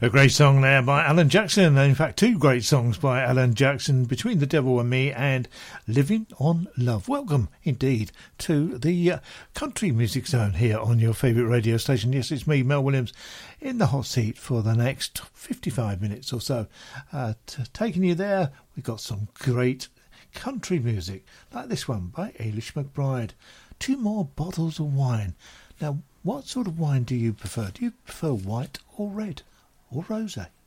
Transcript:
A great song there by Alan Jackson. In fact, two great songs by Alan Jackson, Between the Devil and Me and Living on Love. Welcome indeed to the Country Music Zone here on your favourite radio station. Yes, it's me, Mel Williams, in the hot seat for the next 55 minutes or so. Taking you there, we've got some great country music, like this one by Eilish McBride. Two more bottles of wine. Now, what sort of wine do you prefer? Do you prefer white or red? Or rosé?